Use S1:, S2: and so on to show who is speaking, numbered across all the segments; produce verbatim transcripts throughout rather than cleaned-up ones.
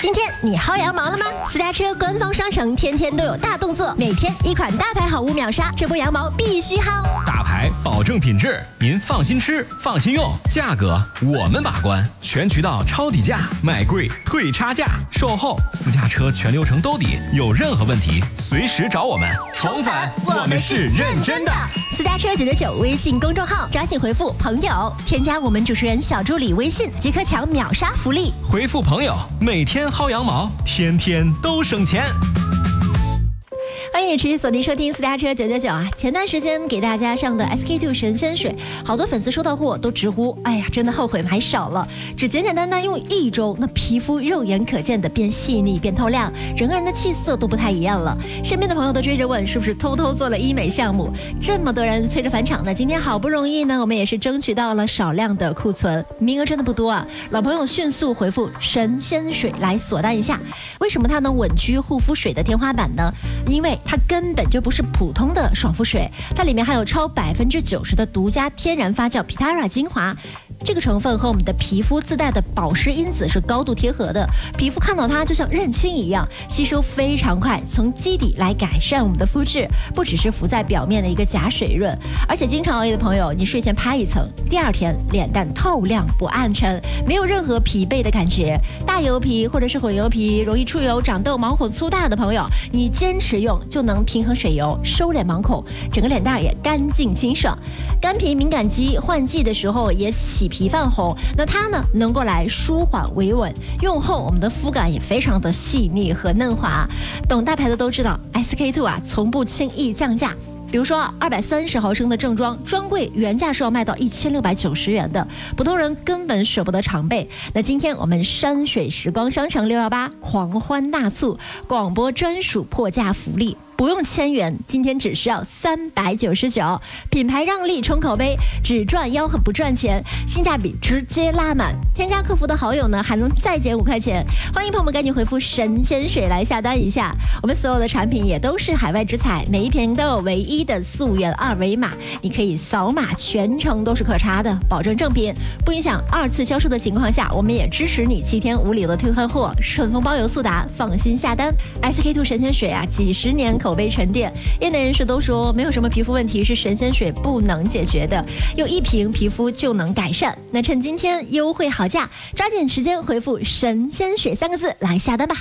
S1: 今天你薅羊毛了吗？私家车官方商城天天都有大动作，每天一款大牌好物秒杀，这波羊毛必须薅。
S2: 大牌保证品质，您放心吃，放心用，价格我们把关，全渠道抄底价，卖贵退差价，售后私家车全流程兜底，有任何问题随时找我们。宠粉，我们是认真的。
S1: 私家车九九九微信公众号，抓紧回复朋友，添加我们主持人小助理微信，即可抢秒杀福利。
S2: 回复朋友，每天薅羊毛，天天都省钱。
S1: 欢迎你持续锁定收听私家车九九九啊！前段时间给大家上的 S K two 神仙水，好多粉丝收到货都直呼：哎呀，真的后悔买少了。只简简单单用一周，那皮肤肉眼可见的变细腻、变透亮，整个人的气色都不太一样了。身边的朋友都追着问，是不是偷偷做了医美项目？这么多人催着返场呢，今天好不容易呢，我们也是争取到了少量的库存，名额真的不多啊！老朋友迅速回复神仙水来锁单一下。为什么它能稳居护肤水的天花板呢？因为它根本就不是普通的爽肤水，它里面含有超百分之九十的独家天然发酵 Pitara 精华，这个成分和我们的皮肤自带的保湿因子是高度贴合的，皮肤看到它就像认亲一样，吸收非常快，从基底来改善我们的肤质，不只是浮在表面的一个假水润，而且经常熬夜的朋友，你睡前拍一层，第二天脸蛋透亮不暗沉，没有任何疲惫的感觉。大油皮或者是混油皮，容易出油、长痘、毛孔粗大的朋友，你坚持用就能平衡水油，收敛毛孔，整个脸蛋也干净清爽。干皮敏感肌换季的时候也起皮泛红，那它呢能够来舒缓维稳，用后我们的肤感也非常的细腻和嫩滑。懂大牌的都知道 S K two 啊从不轻易降价。比如说二百三十毫升的正装专柜原价是要卖到一千六百九十元的，普通人根本舍不得常备。那今天我们山水时光商城六一八狂欢大促，广播专属破价福利，不用千元，今天只需要三百九十九，品牌让利冲口碑，只赚吆喝不赚钱，性价比直接拉满。添加客服的好友呢，还能再减五块钱。欢迎朋友们赶紧回复神仙水来下单一下。我们所有的产品也都是海外直采，每一瓶都有唯一的溯源二维码，你可以扫码，全程都是可查的，保证正品，不影响二次销售的情况下，我们也支持你七天无理由的退换货，顺丰包邮速达，放心下单。S K two 神仙水啊，几十年口碑沉淀，业内人士都说没有什么皮肤问题是神仙水不能解决的，用一瓶皮肤就能改善。那趁今天优惠好价，抓紧时间回复神仙水三个字来下单吧。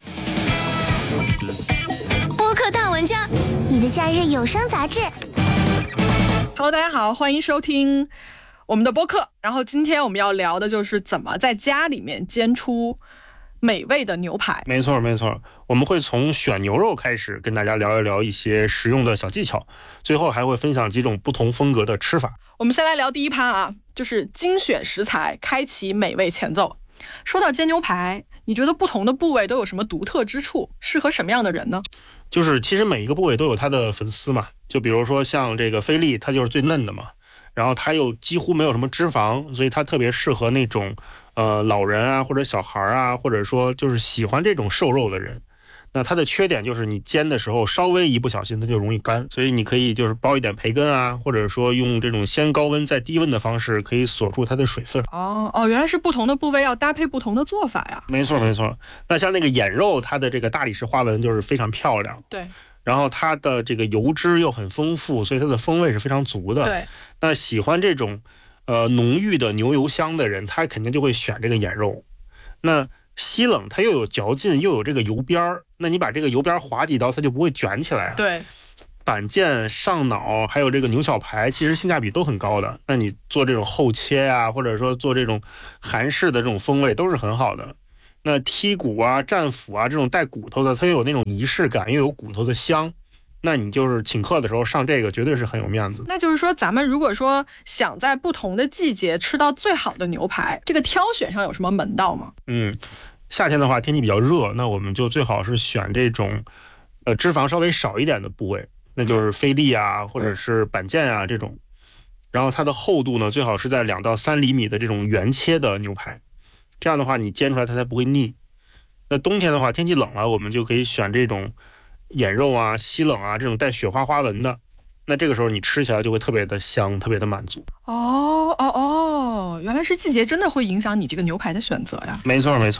S3: 播客大玩家，你的假日有声杂志。
S4: Hello， 大家好，欢迎收听我们的播客。然后今天我们要聊的就是怎么在家里面煎出美味的牛排。
S5: 没错没错，我们会从选牛肉开始跟大家聊一聊一些实用的小技巧，最后还会分享几种不同风格的吃法。
S4: 我们先来聊第一趴啊，就是精选食材，开启美味前奏。说到煎牛排，你觉得不同的部位都有什么独特之处，适合什么样的人呢？
S5: 就是其实每一个部位都有它的粉丝嘛，就比如说像这个菲力，它就是最嫩的嘛，然后它又几乎没有什么脂肪，所以它特别适合那种呃老人啊或者小孩啊，或者说就是喜欢这种瘦肉的人。那它的缺点就是你煎的时候稍微一不小心它就容易干，所以你可以就是包一点培根啊，或者说用这种先高温再低温的方式可以锁住它的水分。
S4: 哦哦，原来是不同的部位要搭配不同的做法呀。
S5: 没错没错。那像那个眼肉，它的这个大理石花纹就是非常漂亮，
S4: 对，
S5: 然后它的这个油脂又很丰富，所以它的风味是非常足的。
S4: 对，
S5: 那喜欢这种呃浓郁的牛油香的人，他肯定就会选这个眼肉。那西冷它又有嚼劲又有这个油边儿，那你把这个油边划几刀它就不会卷起来。
S4: 对，
S5: 板腱、上脑还有这个牛小排其实性价比都很高的，那你做这种厚切啊，或者说做这种韩式的这种风味都是很好的。那剔骨啊、战斧啊这种带骨头的，它又有那种仪式感，又有骨头的香，那你就是请客的时候上这个绝对是很有面子。
S4: 那就是说咱们如果说想在不同的季节吃到最好的牛排，这个挑选上有什么门道吗？
S5: 嗯，夏天的话天气比较热，那我们就最好是选这种呃脂肪稍微少一点的部位，那就是菲力啊或者是板腱啊这种，然后它的厚度呢最好是在两到三厘米的这种原切的牛排，这样的话你煎出来它才不会腻。那冬天的话天气冷了，我们就可以选这种眼肉啊、西冷啊这种带雪花花纹的，那这个时候你吃起来就会特别的香，特别的满足。
S4: 哦哦哦，原来是季节真的会影响你这个牛排的选择呀。
S5: 没错没错，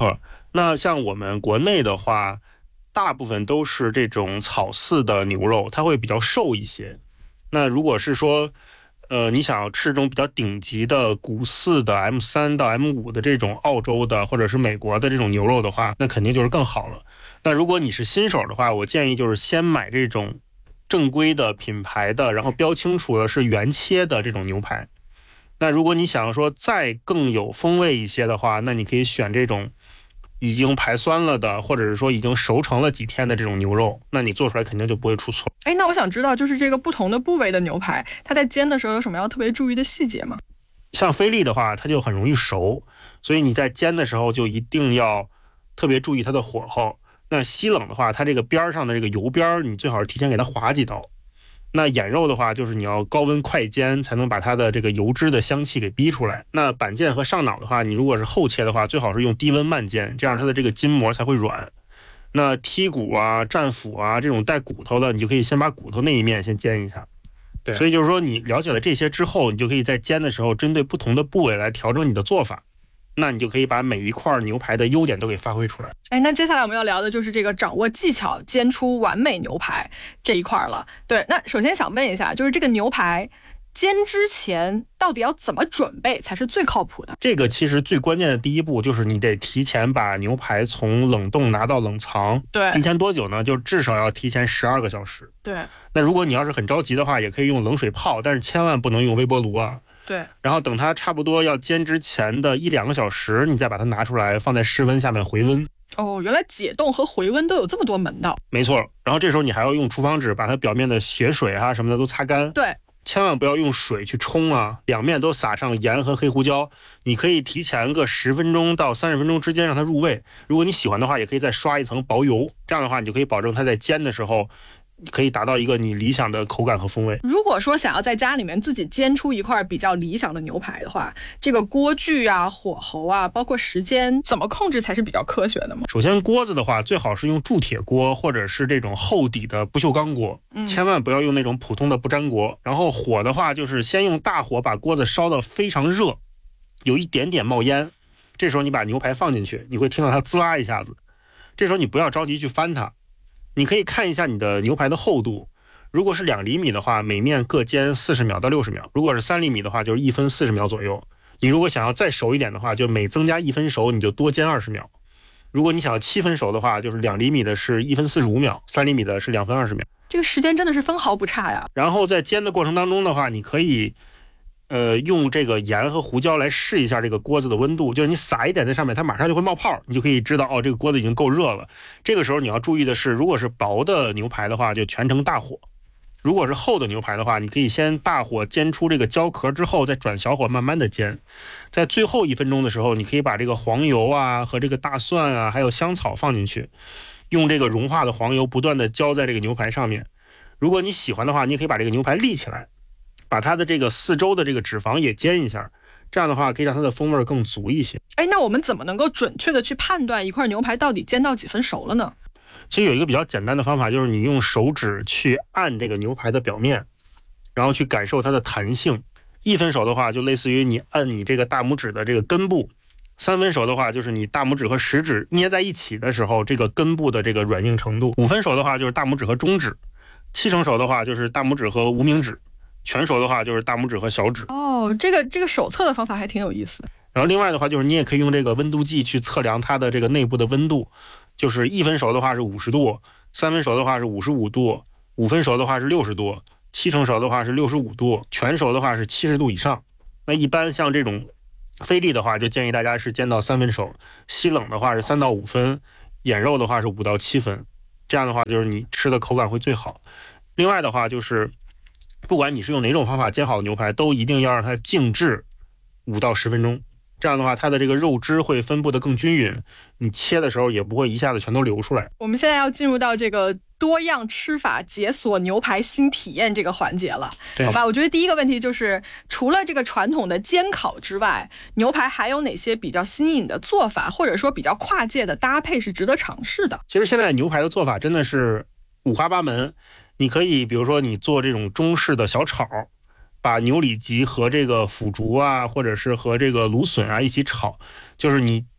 S5: 那像我们国内的话，大部分都是这种草饲的牛肉，它会比较瘦一些。那如果是说呃，你想要吃这种比较顶级的谷饲的 M 三 到 M 五 的这种澳洲的或者是美国的这种牛肉的话，那肯定就是更好了。那如果你是新手的话，我建议就是先买这种正规的品牌的，然后标清楚的是原切的这种牛排。那如果你想说再更有风味一些的话，那你可以选这种已经排酸了的，或者是说已经熟成了几天的这种牛肉，那你做出来肯定就不会出错。
S4: 哎，那我想知道，就是这个不同的部位的牛排，它在煎的时候有什么要特别注意的细节吗？
S5: 像菲力的话，它就很容易熟，所以你在煎的时候就一定要特别注意它的火候。那西冷的话，它这个边上的这个油边，你最好是提前给它划几刀。那眼肉的话，就是你要高温快煎，才能把它的这个油脂的香气给逼出来。那板腱和上脑的话，你如果是后切的话，最好是用低温慢煎，这样它的这个筋膜才会软。那剔骨啊、战斧啊这种带骨头的，你就可以先把骨头那一面先煎一下。对，所以就是说你了解了这些之后，你就可以在煎的时候针对不同的部位来调整你的做法。那你就可以把每一块牛排的优点都给发挥出来。
S4: 哎，那接下来我们要聊的就是这个掌握技巧煎出完美牛排这一块了。对，那首先想问一下，就是这个牛排煎之前到底要怎么准备才是最靠谱的？
S5: 这个其实最关键的第一步就是你得提前把牛排从冷冻拿到冷藏。
S4: 对，
S5: 提前多久呢？就至少要提前十二个小时。
S4: 对，
S5: 那如果你要是很着急的话，也可以用冷水泡，但是千万不能用微波炉啊。
S4: 对，然
S5: 后等它差不多要煎之前的一两个小时，你再把它拿出来放在室温下面回温。
S4: 哦，原来解冻和回温都有这么多门道。
S5: 没错，然后这时候你还要用厨房纸把它表面的血水啊什么的都擦干。
S4: 对，
S5: 千万不要用水去冲啊，两面都撒上盐和黑胡椒。你可以提前个十分钟到三十分钟之间让它入味。如果你喜欢的话，也可以再刷一层薄油，这样的话你就可以保证它在煎的时候可以达到一个你理想的口感和风味。
S4: 如果说想要在家里面自己煎出一块比较理想的牛排的话，这个锅具啊、火候啊，包括时间怎么控制才是比较科学的吗？
S5: 首先锅子的话，最好是用铸铁锅或者是这种厚底的不锈钢锅，嗯、千万不要用那种普通的不粘锅。然后火的话，就是先用大火把锅子烧得非常热，有一点点冒烟，这时候你把牛排放进去，你会听到它滋啦一下子。这时候你不要着急去翻它。你可以看一下你的牛排的厚度，如果是两厘米的话，每面各煎四十秒到六十秒；如果是三厘米的话，就是一分四十秒左右。你如果想要再熟一点的话，就每增加一分熟，你就多煎二十秒。如果你想要七分熟的话，就是两厘米的是一分四十五秒，三厘米的是两分二十秒。
S4: 这个时间真的是分毫不差呀。
S5: 然后在煎的过程当中的话，你可以呃，用这个盐和胡椒来试一下这个锅子的温度，就是你撒一点在上面，它马上就会冒泡，你就可以知道哦，这个锅子已经够热了。这个时候你要注意的是，如果是薄的牛排的话，就全程大火；如果是厚的牛排的话，你可以先大火煎出这个焦壳之后，再转小火慢慢的煎。在最后一分钟的时候，你可以把这个黄油啊和这个大蒜啊还有香草放进去，用这个融化的黄油不断的浇在这个牛排上面。如果你喜欢的话，你也可以把这个牛排立起来，把它的这个四周的这个脂肪也煎一下，这样的话可以让它的风味更足一些。
S4: 哎，那我们怎么能够准确的去判断一块牛排到底煎到几分熟了呢？
S5: 其实有一个比较简单的方法，就是你用手指去按这个牛排的表面，然后去感受它的弹性。一分熟的话，就类似于你按你这个大拇指的这个根部；三分熟的话，就是你大拇指和食指捏在一起的时候，这个根部的这个软硬程度；五分熟的话，就是大拇指和中指；七成熟的话，就是大拇指和无名指；全熟的话就是大拇指和小指。
S4: 哦，这个这个手测的方法还挺有意思的。
S5: 然后另外的话，就是你也可以用这个温度计去测量它的这个内部的温度，就是一分熟的话是五十度，三分熟的话是五十五度，五分熟的话是六十度，七成熟的话是六十五度，全熟的话是七十度以上。那一般像这种菲力的话，就建议大家是煎到三分熟；西冷的话是三到五分，眼肉的话是五到七分。这样的话就是你吃的口感会最好。另外的话就是，不管你是用哪种方法煎好的牛排，都一定要让它静置五到十分钟。这样的话，它的这个肉汁会分布的更均匀，你切的时候也不会一下子全都流出来。
S4: 我们现在要进入到这个多样吃法解锁牛排新体验这个环节了，好吧？我觉得第一个问题就是，除了这个传统的煎烤之外，牛排还有哪些比较新颖的做法，或者说比较跨界的搭配是值得尝试的？
S5: 其实现在牛排的做法真的是五花八门，你可以比如说你做这种中式的小炒，把牛里脊和这个腐竹啊，或者是和这个芦笋啊一起炒，就是你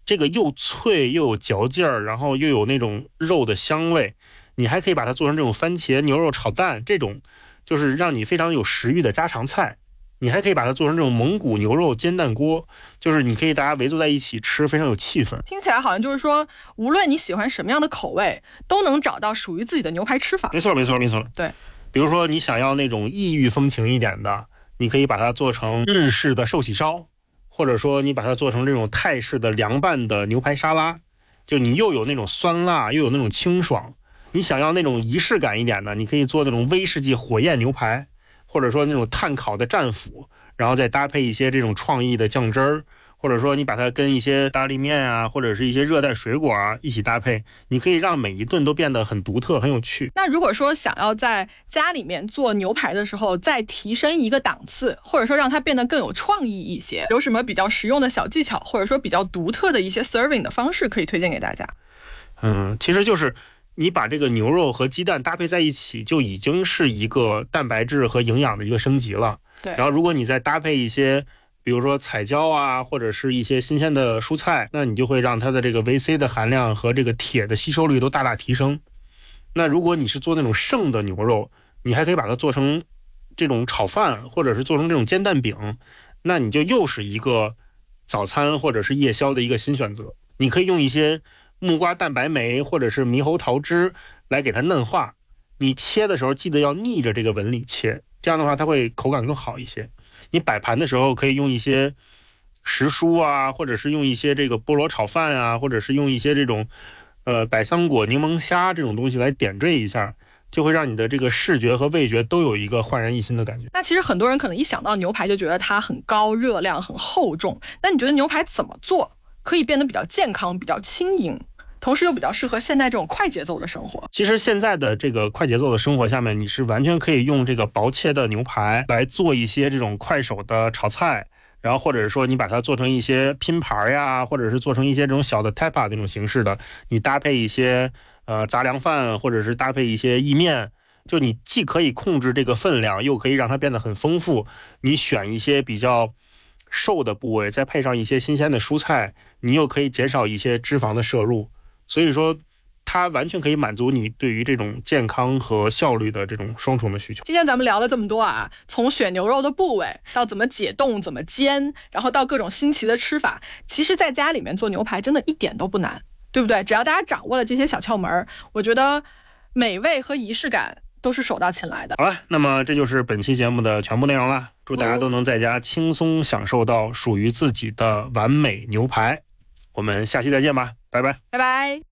S5: 这个又脆又有嚼劲儿，然后又有那种肉的香味。你还可以把它做成这种番茄牛肉炒蛋，这种就是让你非常有食欲的家常菜。你还可以把它做成这种蒙古牛肉煎蛋锅，就是你可以大家围坐在一起吃，非常有气氛。
S4: 听起来好像就是说，无论你喜欢什么样的口味，都能找到属于自己的牛排吃法。
S5: 没错没错没错。
S4: 对，
S5: 比如说你想要那种异域风情一点的，你可以把它做成日式的寿喜烧，或者说你把它做成这种泰式的凉拌的牛排沙拉，就你又有那种酸辣，又有那种清爽。你想要那种仪式感一点的，你可以做那种威士忌火焰牛排，或者说那种炭烤的战斧，然后再搭配一些这种创意的酱汁儿，或者说你把它跟一些意大利面啊，或者是一些热带水果啊一起搭配，你可以让每一顿都变得很独特很有趣。
S4: 那如果说想要在家里面做牛排的时候再提升一个档次，或者说让它变得更有创意一些，有什么比较实用的小技巧，或者说比较独特的一些 serving 的方式可以推荐给大家？
S5: 嗯，其实就是你把这个牛肉和鸡蛋搭配在一起，就已经是一个蛋白质和营养的一个升级了。
S4: 对，
S5: 然后如果你再搭配一些比如说彩椒啊，或者是一些新鲜的蔬菜，那你就会让它的这个维 C 的含量和这个铁的吸收率都大大提升。那如果你是做那种剩的牛肉，你还可以把它做成这种炒饭，或者是做成这种煎蛋饼，那你就又是一个早餐或者是夜宵的一个新选择。你可以用一些木瓜蛋白酶或者是猕猴桃汁来给它嫩化，你切的时候记得要逆着这个纹理切，这样的话它会口感更好一些。你摆盘的时候可以用一些时蔬啊，或者是用一些这个菠萝炒饭啊，或者是用一些这种呃百香果柠檬虾这种东西来点缀一下，就会让你的这个视觉和味觉都有一个焕然一新的感觉。
S4: 那其实很多人可能一想到牛排就觉得它很高热量很厚重，那你觉得牛排怎么做可以变得比较健康比较轻盈，同时又比较适合现在这种快节奏的生活？
S5: 其实现在的这个快节奏的生活下面，你是完全可以用这个薄切的牛排来做一些这种快手的炒菜，然后或者是说你把它做成一些拼盘呀，或者是做成一些这种小的 tapa 那种形式的，你搭配一些呃杂粮饭，或者是搭配一些意面，就你既可以控制这个分量，又可以让它变得很丰富。你选一些比较瘦的部位，再配上一些新鲜的蔬菜，你又可以减少一些脂肪的摄入。所以说它完全可以满足你对于这种健康和效率的这种双重的需求。
S4: 今天咱们聊了这么多啊，从选牛肉的部位到怎么解冻怎么煎，然后到各种新奇的吃法，其实在家里面做牛排真的一点都不难，对不对？只要大家掌握了这些小窍门，我觉得美味和仪式感都是手到擒来的。
S5: 好了，那么这就是本期节目的全部内容了。祝大家都能在家轻松享受到属于自己的完美牛排。我们下期再见吧，拜拜，
S4: 拜拜。